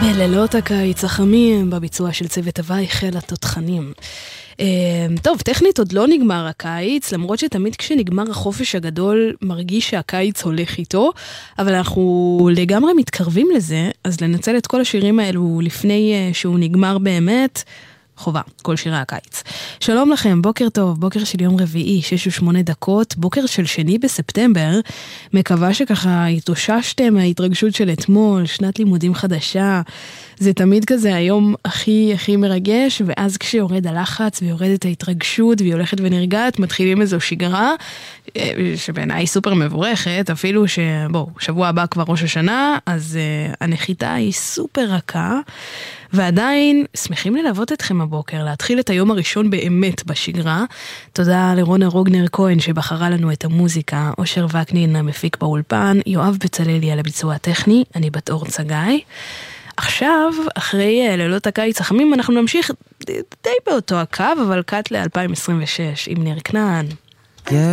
בלילות הקיץ החמים בביצוע של צוות הוואי חיל התותחנים. טוב, טכנית עוד לא נגמר הקיץ, למרות שתמיד כשנגמר החופש הגדול מרגיש שהקיץ הולך איתו, אבל אנחנו לגמרי מתקרבים לזה, אז לנצל את כל השירים האלו לפני שהוא נגמר באמת, חובה, כל שירי הקיץ. שלום לכם, בוקר טוב, בוקר של יום רביעי, 6:08, בוקר של 2 בספטמבר, מקווה שככה התאוששתם מההתרגשות של אתמול, שנת לימודים חדשה, זה תמיד כזה היום הכי מרגש, ואז כשיורד הלחץ ויורדת ההתרגשות והיא הולכת ונרגעת, מתחילים איזו שגרה, שבעיניי היא סופר מבורכת, אפילו שבוע הבא כבר ראש השנה, אז הנחיתה היא סופר רכה, ועדיין שמחים ללוות אתכם הבוקר, להתחיל את היום הראשון באמת בשגרה. תודה לרונה רוגנר כהן שבחרה לנו את המוזיקה, אושר וקנין המפיק באולפן, יואב בצללי על הביצוע הטכני, אני בת אור צגאי. עכשיו, אחרי לילות הקיץ החמים, אנחנו נמשיך די באותו הקו, אבל קאט ל-2026 עם ניר כנען.